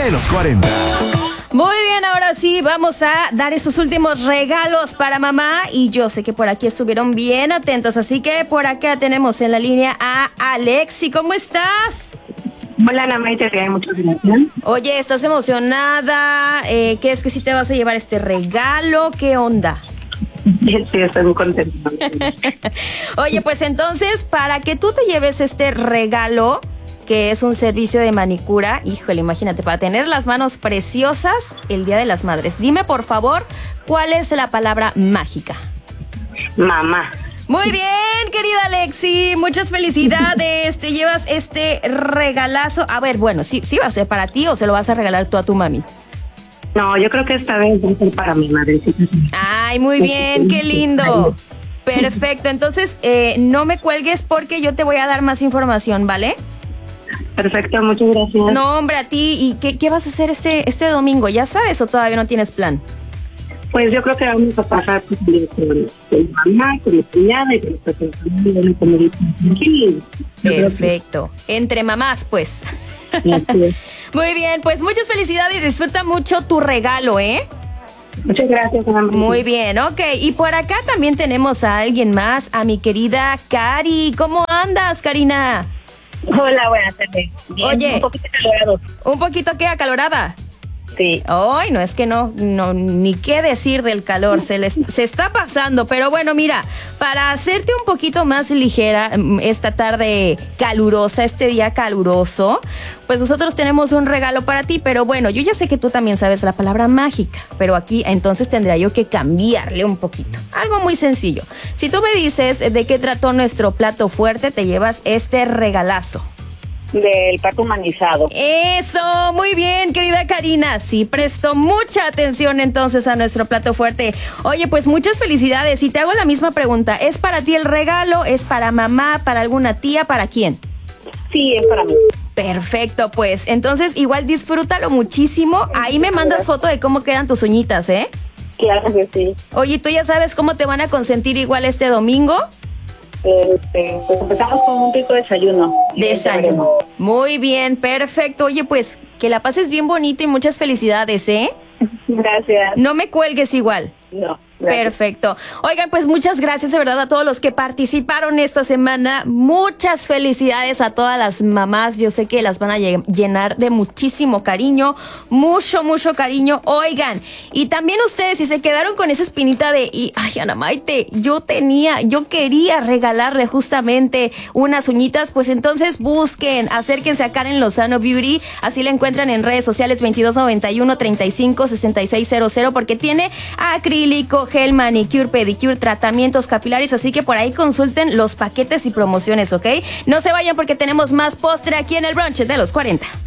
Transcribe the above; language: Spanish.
de los 40. Muy bien, ahora sí, vamos a dar esos últimos regalos para mamá. Y yo sé que por aquí estuvieron bien atentos, así que por acá tenemos en la línea a Alexi. ¿Cómo estás? Hola, Ana Maite, muchas gracias. Oye, ¿estás emocionada? ¿Qué es que sí te vas a llevar este regalo? ¿Qué onda? Sí, estoy muy contenta. Oye, pues entonces, para que tú te lleves este regalo, que es un servicio de manicura, híjole, imagínate, para tener las manos preciosas el Día de las Madres. Dime, por favor, ¿cuál es la palabra mágica? Mamá. Muy bien, querida Alexi, muchas felicidades. Te llevas este regalazo. A ver, bueno, ¿sí va a ser para ti o se lo vas a regalar tú a tu mami? No, yo creo que esta vez va a ser para mi madrecita. Ay, muy bien, qué lindo. Perfecto, entonces no me cuelgues porque yo te voy a dar más información, ¿vale? Perfecto, muchas gracias. No, hombre, a ti. ¿Y qué vas a hacer este domingo? ¿Ya sabes o todavía no tienes plan? Pues yo creo que vamos a pasar con mi mamá, con mi cuñada y con mi familia. Perfecto. Entre mamás, pues. Muy bien, pues muchas felicidades. Disfruta mucho tu regalo, ¿eh? Muchas gracias, mamá. Muy bien, ok. Y por acá también tenemos a alguien más, a mi querida Cari. ¿Cómo andas, Karina? Hola, buenas tardes. Bien, Oye, un poquito acalorado. ¿Un poquito qué? ¿Acalorada? Sí. Ay, no, es que no, ni qué decir del calor, se está pasando, pero bueno, mira, para hacerte un poquito más ligera esta tarde calurosa, este día caluroso, pues nosotros tenemos un regalo para ti, pero bueno, yo ya sé que tú también sabes la palabra mágica, pero aquí entonces tendría yo que cambiarle un poquito, algo muy sencillo. Si tú me dices de qué trató nuestro plato fuerte, te llevas este regalazo. Del plato humanizado. Eso, muy bien, querida Karina. Sí, prestó mucha atención entonces a nuestro plato fuerte. Oye, pues muchas felicidades. Y te hago la misma pregunta. ¿Es para ti el regalo? ¿Es para mamá? ¿Para alguna tía? ¿Para quién? Sí, es para mí. Perfecto, pues. Entonces, igual disfrútalo muchísimo. Ahí me mandas foto de cómo quedan tus uñitas, ¿eh? Claro que sí. Oye, ¿tú ya sabes cómo te van a consentir igual este domingo? Pues empezamos con un rico desayuno. Desayuno. Muy bien, perfecto. Oye, pues que la pases bien bonito y muchas felicidades, ¿eh? Gracias. No me cuelgues igual. No. Gracias. Perfecto. Oigan, pues muchas gracias de verdad a todos los que participaron esta semana. Muchas felicidades a todas las mamás. Yo sé que las van a llenar de muchísimo cariño, mucho cariño. Oigan, y también ustedes, si se quedaron con esa espinita de, ay, Ana Maite, yo quería regalarle justamente unas uñitas, pues entonces busquen, acérquense a Karen Lozano Beauty. Así la encuentran en redes sociales 2291 35 6600, porque tiene acrílico, gel, manicure, pedicure, tratamientos capilares, así que por ahí consulten los paquetes y promociones, ¿ok? No se vayan porque tenemos más postre aquí en el brunch de los 40.